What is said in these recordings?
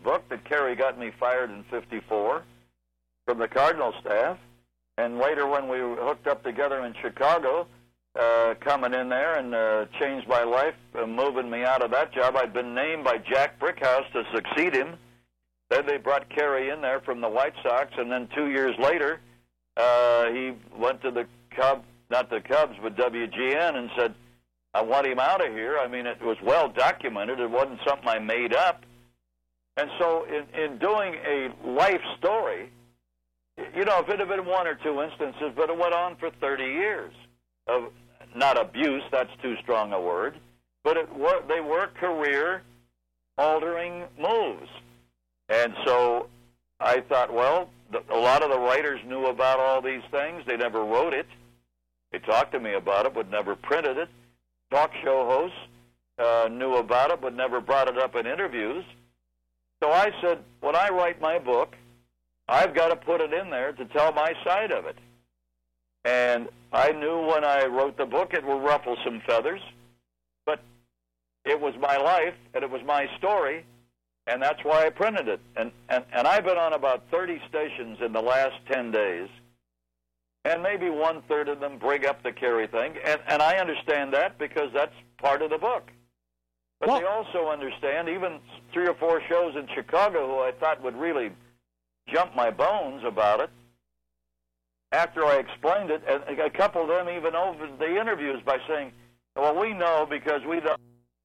book that Kerry got me fired in '54 from the Cardinal staff. And later when we hooked up together in Chicago, coming in there and changed my life, moving me out of that job. I'd been named by Jack Brickhouse to succeed him. Then they brought Kerry in there from the White Sox, and then 2 years later, he went to the Cubs, not the Cubs, but WGN, and said, I want him out of here. I mean, it was well documented. It wasn't something I made up. And so in doing a life story, you know, if it had been one or two instances, but it went on for 30 years of not abuse, that's too strong a word, but they were career-altering moves. And so I thought, well, a lot of the writers knew about all these things. They never wrote it. They talked to me about it, but never printed it. Talk show hosts knew about it, but never brought it up in interviews. So I said, when I write my book, I've got to put it in there to tell my side of it. And I knew when I wrote the book it would ruffle some feathers, but it was my life, and it was my story, and that's why I printed it. And I've been on about 30 stations in the last 10 days, and maybe one-third of them bring up the Kerry thing, and I understand that because that's part of the book. But they also understand, even 3 or 4 shows in Chicago who I thought would really jump my bones about it, after I explained it, and a couple of them even over the interviews by saying, well, we know because we know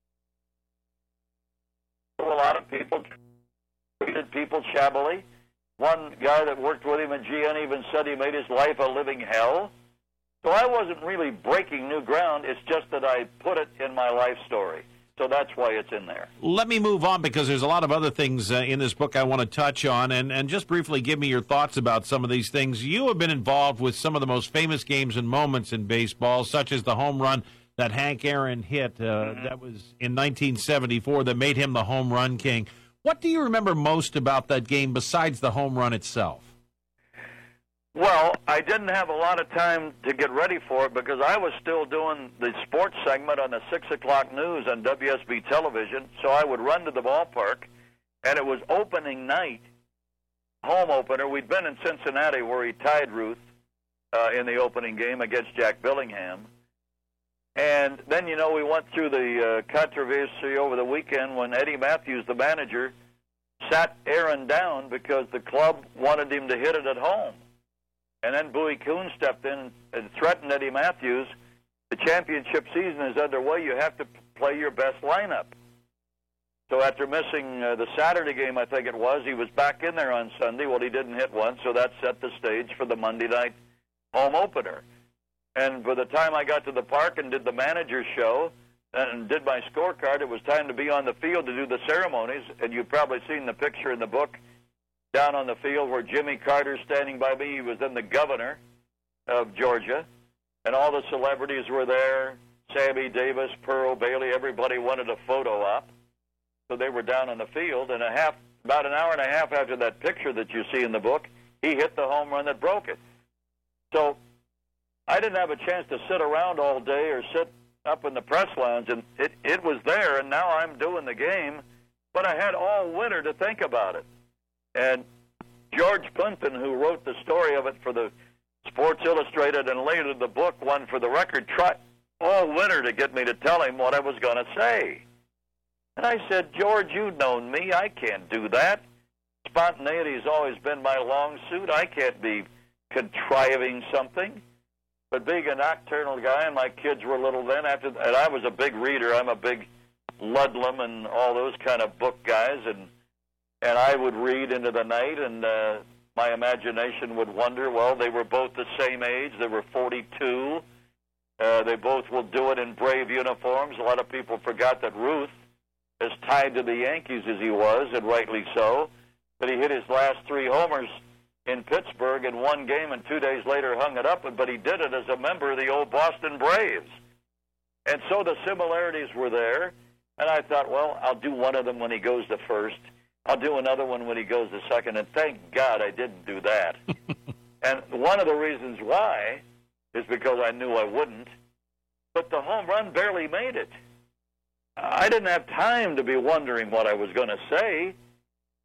a lot of people treated people shabbily. One guy that worked with him at GN even said he made his life a living hell. So I wasn't really breaking new ground. It's just that I put it in my life story. So that's why it's in there. Let me move on because there's a lot of other things in this book I want to touch on. And just briefly give me your thoughts about some of these things. You have been involved with some of the most famous games and moments in baseball, such as the home run that Hank Aaron hit that was in 1974 that made him the home run king. What do you remember most about that game besides the home run itself? Well, I didn't have a lot of time to get ready for it because I was still doing the sports segment on the 6 o'clock news on WSB television, so I would run to the ballpark, and it was opening night, home opener. We'd been in Cincinnati where he tied Ruth in the opening game against Jack Billingham. And then, you know, we went through the controversy over the weekend when Eddie Matthews, the manager, sat Aaron down because the club wanted him to hit it at home. And then Bowie Kuhn stepped in and threatened Eddie Matthews. The championship season is underway. You have to play your best lineup. So after missing the Saturday game, I think it was, he was back in there on Sunday. Well, he didn't hit one, so that set the stage for the Monday night home opener. And by the time I got to the park and did the manager's show and did my scorecard, it was time to be on the field to do the ceremonies. And you've probably seen the picture in the book down on the field where Jimmy Carter's standing by me. He was then the governor of Georgia, and all the celebrities were there. Sammy Davis, Pearl Bailey, everybody wanted a photo op. So they were down on the field, and about an hour and a half after that picture that you see in the book, he hit the home run that broke it. So I didn't have a chance to sit around all day or sit up in the press lounge, and it was there, and now I'm doing the game, but I had all winter to think about it. And George Clinton, who wrote the story of it for the Sports Illustrated and later the book, one for the Record, tried all winter to get me to tell him what I was going to say. And I said, George, you've known me. I can't do that. Spontaneity has always been my long suit. I can't be contriving something. But being a nocturnal guy, and my kids were little then, and I was a big reader. I'm a big Ludlum and all those kind of book guys, and I would read into the night, and my imagination would wonder, well, they were both the same age. They were 42. They both will do it in brave uniforms. A lot of people forgot that Ruth, as tied to the Yankees as he was, and rightly so, that he hit his last 3 homers in Pittsburgh in one game and 2 days later hung it up, but he did it as a member of the old Boston Braves. And so the similarities were there, and I thought, well, I'll do one of them when he goes to first. I'll do another one when he goes to second, and thank God I didn't do that. And one of the reasons why is because I knew I wouldn't, but the home run barely made it. I didn't have time to be wondering what I was going to say.